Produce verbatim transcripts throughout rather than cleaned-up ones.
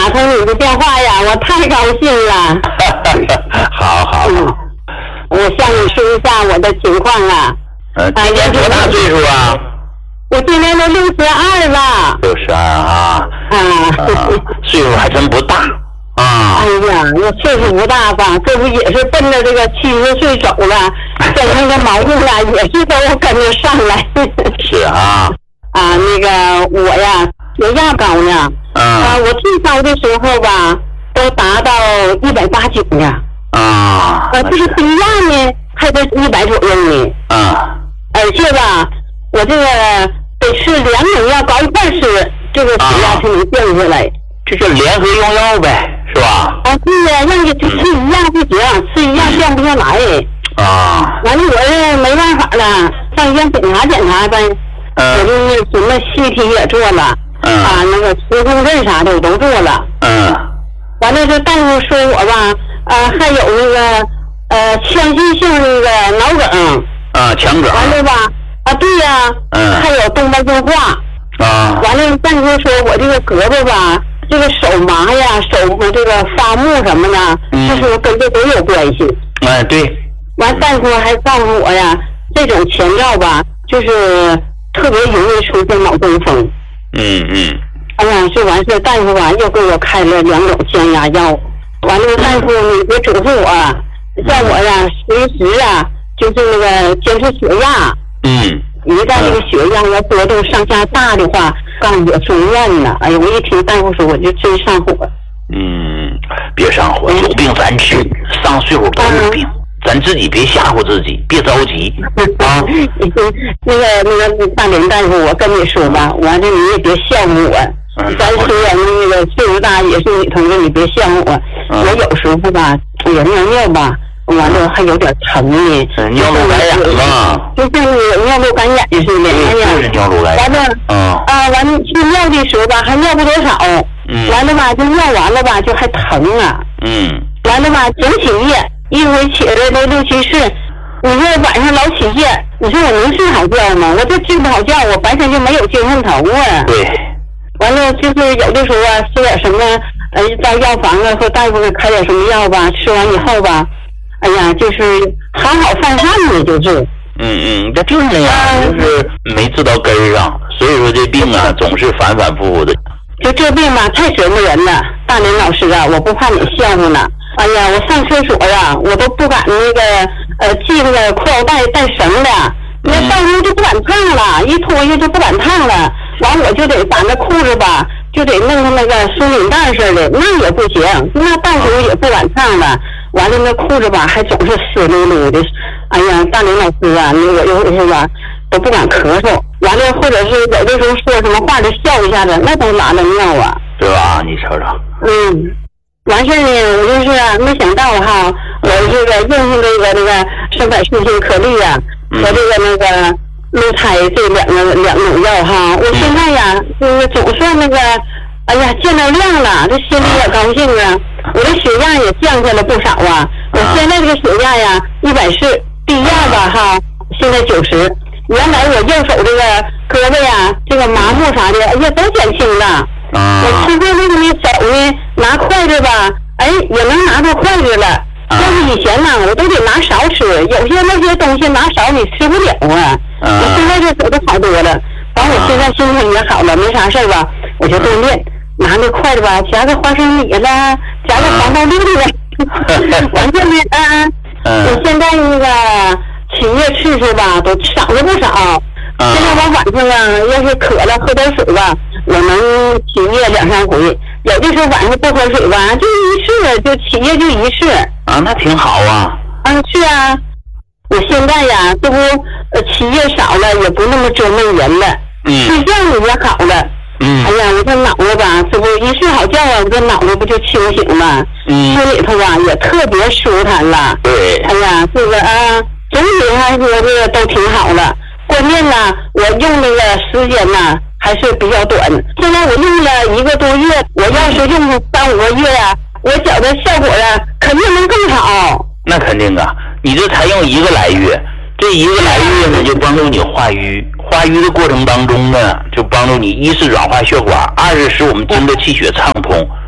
打通你的电话呀，我太高兴了。 好好好、嗯， 我向你说一下我的情况啊。 嗯，今年多大岁数啊？ 我今年都六十二了。 六十二啊。啊。啊岁数还真不大啊。 哎呀，我岁数不大吧，这不也是奔着这个七十岁走了，跟那个毛病了也是都要跟着上来。 是啊。 啊，那个我呀，血压高呢。 嗯、 啊，我最高的时候吧，都达到一百八九呢。 啊， 呃，这个低压呢，还在一百左右呢。 啊， 而且吧，我这个得吃两种药搞一块吃，这个血压才能降下来。 这就联合用药呗，是吧？ 啊，对呀，让你吃一样不行，吃一样降不下来。 啊。 完了，我这没办法了，上医院检查检查呗。 嗯。 我这什么 C T 也做了。 嗯。 啊，那个磁共振啥的我都做了。 嗯。 完了，这大夫说我吧。啊，还有那个呃，腔隙性那个脑梗啊，腔梗。 完了吧？啊，对呀、啊。 嗯。 还有动脉硬化。 啊。 完了，大夫说我这个胳膊吧，这个手麻呀，手这个发木什么的，嗯、就是跟这都有关系。 哎、嗯，对。 完，大夫还告诉我呀，这种前兆吧，就是特别容易出现脑中风。 嗯嗯。 哎呀，这完事，大夫吧又给我开了两种降压药。完了，大夫你别嘱咐我，叫我呀随时啊，就是那个监测血压。 嗯。 一旦那个血压要波动上下大的话，告诉我住院呢。哎呀，我一听大夫说，我就真上火。 嗯，别上火，有病咱治，上岁数都有病，嗯、咱自己别吓唬自己，别着急啊。 那个那个大林大夫，我跟你说吧，完了你也别笑话我。嗯、咱虽然那个岁数大，也是女同志，你别笑话我。嗯、我有时候吧，我尿尿吧，完了还有点疼呢。 嗯、尿路感染嘛， 就像那个尿路感染似的。哎呀， 就是尿路感染。 完了， 嗯、 啊，完了去尿的时候吧，还尿不多少。 嗯。 完了吧，就尿完了吧，就还疼啊。 嗯。 完了吧，总起夜，一回起来都六七次。你说晚上老起夜，你说我能睡好觉吗？我这睡不好觉，我白天就没有精神头啊。 对。 完了，就是有的时候啊，吃点什么，呃，到药房啊，或大夫给开点什么药吧，吃完以后吧，哎呀，就是好好犯汗呢，就是。 嗯嗯，这就是那样，嗯、就是没治到根儿上，所以说这病啊，总是反反复复的。 就这病吧，太折磨人了。大林老师啊，我不怕你笑话呢。哎呀，我上厕所呀，我都不敢那个呃系那个裤腰带带绳的，那到时候就不敢烫了，一脱下就不敢烫了。完我就得把那裤子吧，就得弄成那个松紧带似的，那也不行，那到时候也不敢烫了。完了那裤子吧，还总是湿漉漉的。哎呀，大林老师啊，那我有时候吧都不敢咳嗽。完了，或者是有的时候说什么话就笑一下子，那都拉了尿啊。 对吧？你瞅瞅。 嗯。完事呢，我就是、啊、没想到哈，我这个用上这个这个生百顺心颗粒啊，和这个那个鹿胎这两个两种药哈，我现在呀，就是总算那个，哎呀，见到亮了，这心里也高兴啊。我的血压也降下了不少啊，我现在这个血压呀一百四，低压吧哈，现在九十。原来我右手这个胳膊呀，这个麻木啥的，哎呀，都减轻了。我吃过那个手呢，拿筷子吧，哎，也能拿到筷子了。要是以前呢，我都得拿勺吃，有些那些东西拿勺你吃不了啊。我现在这手都好多了，完我现在心情也好了，没啥事吧，我就锻炼，拿那筷子吧，夹个花生米了，夹个黄豆粒了。完事呢，啊，我现在那个起夜次数吧，都少了不少。现在我晚上啊，要是渴了喝点水吧，我能起夜两三回。有的时候晚上不喝水吧，就一次，就起夜就一次。 啊，那挺好啊。 啊，是啊。我现在呀，这不呃起夜少了，也不那么折磨人了。嗯。睡觉也好了。嗯。哎呀，我这脑子吧，这不一睡好觉啊，我这脑子不就清醒了？嗯。心里头啊也特别舒坦了。 对。 哎呀，这个啊，总体来说这个都挺好了。关键呢，我用那个时间呢还是比较短。现在我用了一个多月，我要是用三五个月呀、啊，我觉得效果呀肯定能更好。 那肯定啊，你这才用一个来月，这一个来月呢就帮助你化瘀，化瘀的过程当中呢，就帮助你一是软化血管，二是使我们经的气血畅通。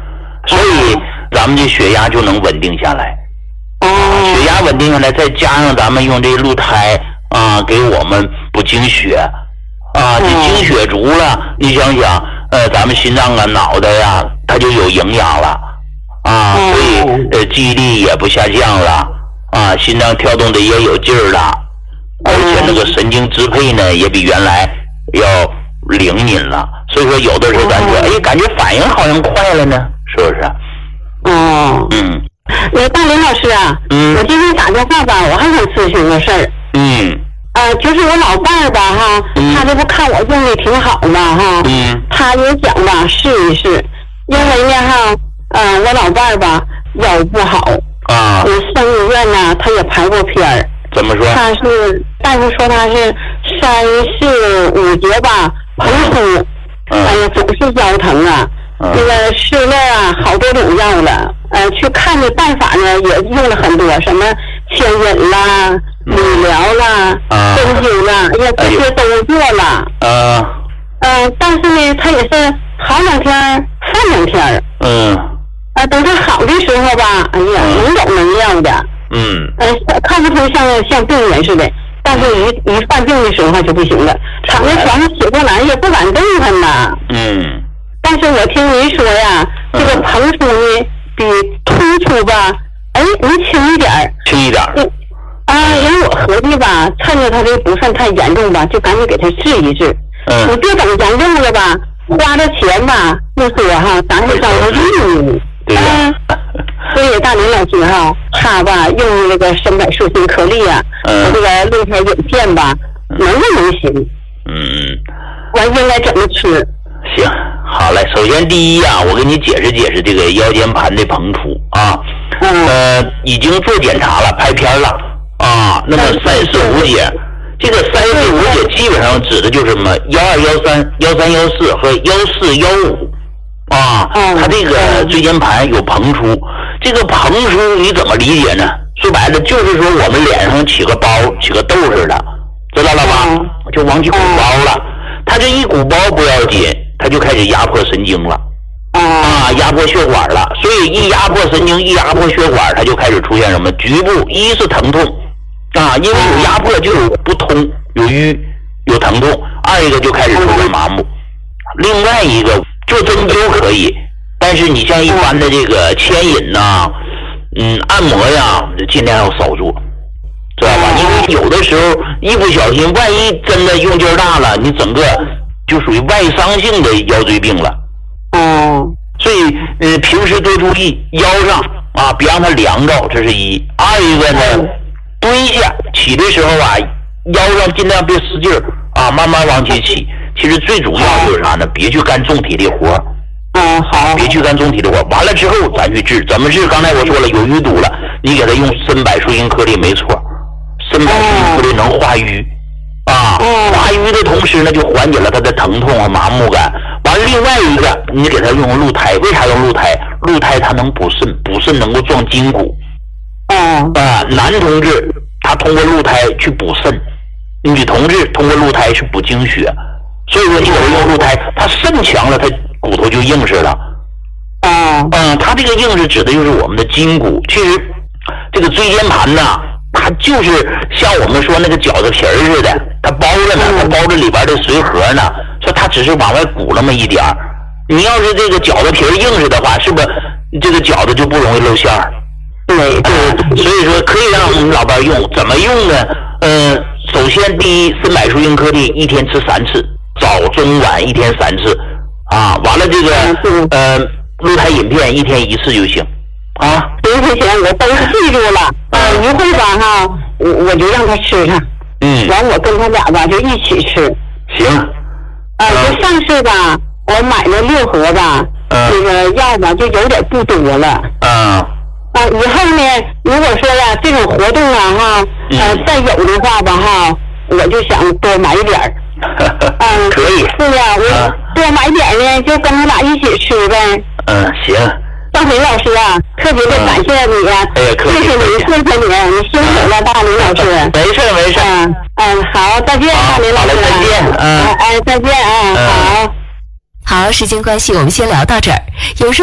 所以咱们这血压就能稳定下来。 哦， 血压稳定下来，再加上咱们用这鹿胎啊，给我们补精血啊，这精血足了，你想想，呃，咱们心脏啊、脑袋呀、啊，它就有营养了啊，所以呃记忆力也不下降了啊，心脏跳动的也有劲儿了，而且那个神经支配呢也比原来要灵敏了。所以说，有的时候咱说，哎，感觉反应好像快了呢，是不是？ 哦， 嗯。 那大林老师啊，嗯，我今天打电话吧，我还想咨询个事儿。 嗯。 呃，就是我老伴儿吧，哈，嗯、他这不看我用的挺好嘛，哈，嗯，他也想吧试一试，因为呢，哈，呃，我老伴儿吧腰不好啊，我上医院呢，他也排过片儿。 怎么说？ 他是大夫说他是三四五节吧，膨出，嗯、哎呀，总是腰疼啊。那个吃了啊好多种药了，呃，去看的办法呢也用了很多，什么牵引啦、理疗啦、针灸啦，哎呀，这些都做了。啊。呃，但是呢，他也是好两天，犯两天。嗯。啊，等他好的时候吧，哎呀，能有能要的。嗯。呃，看不出像像病人似的，但是一一犯病的时候就不行了，躺在床上起不来，也不敢动弹呐。嗯。但是我听您说呀，这个膨出呢比突出吧，哎，能轻一点儿， 轻一点儿。 嗯，啊，人我合计吧，趁着他这不算太严重吧，就赶紧给他治一治。嗯。你别等严重了吧，花了钱吧，又说哈，咱是找个用。 对呀。 所以大林老师哈，他吧用那个深柏树心颗粒啊，和这个鹿胎引片吧，能不能行？嗯。我应该怎么吃？ 行，好嘞。首先第一啊，我给你解释解释这个腰间盘的膨出啊，嗯、呃，已经做检查了，拍片了啊。那么三四五节，这个三四五节基本上指的就是什么？幺二幺三、幺三幺四和幺四幺五啊。它这个椎间盘有膨出，这个膨出你怎么理解呢？说白了就是说我们脸上起个包，起个痘似的，知道了吧？就往起鼓包了。它这一鼓包不要紧。它就开始压迫神经了，啊，压迫血管了，所以一压迫神经，一压迫血管，它就开始出现什么局部，一是疼痛，啊，因为有压迫就有不通，有淤，有疼痛；二一个就开始出现麻木，另外一个做针灸可以，但是你像一般的这个牵引呐，嗯，按摩呀，尽量要少做，知道吧？因为有的时候一不小心，万一真的用劲儿大了，你整个。就属于外伤性的腰椎病了，哦，所以呃平时多注意腰上啊，别让它凉着，这是一。二一个呢，蹲下起的时候啊，腰上尽量别使劲儿啊，慢慢往起起。其实最主要就是啥呢？别去干重体力活。嗯，好。别去干重体力活，完了之后咱去治。怎么治？刚才我说了，有淤堵了，你给它用深柏树心颗粒没错，深柏树心颗粒能化瘀。啊，化瘀的同时呢，就缓解了它的疼痛和麻木感。完，另外一个，你给它用鹿胎，为啥用鹿胎？鹿胎它能补肾，补肾能够壮筋骨。嗯啊，男同志他通过鹿胎去补肾，女同志通过鹿胎是补精血。所以说，你给它用鹿胎，它肾强了，它骨头就硬实了。嗯嗯，它这个硬实指的就是我们的筋骨。其实这个椎间盘呐。它就是像我们说那个饺子皮儿似的，它包着呢，它包着里边的髓核呢，说它只是往外鼓那么一点儿。你要是这个饺子皮儿硬实的话，是不是这个饺子就不容易露馅儿？对对，所以说可以让我们老伴用，怎么用呢？嗯、呃，首先第一，深柏树心颗粒一天吃三次，早中晚一天三次啊。完了这个呃鹿胎引片一天一次就行啊。 行行行，我都记住了。啊，一会儿吧哈，我我就让他吃它。嗯。完我跟他俩吧就一起吃。 行。 啊，就上次吧，我买了六盒吧，嗯、那个药吧就有点不多了。嗯。啊，以后呢，如果说呀这种活动啊哈，呃再有的话吧哈，我就想多买点儿。 嗯，可以。 是呀，我多买点呢，就跟他俩一起吃呗。 嗯，行。 大林老师啊，特别的感谢你啊！ 哎呀， 谢谢你，谢谢你，你辛苦了，大林老师。 没事没事。 嗯嗯，好，再见，大林老师。 好嘞，再见。嗯， 哎，再见啊，好。 好，时间关系，我们先聊到这儿。有时候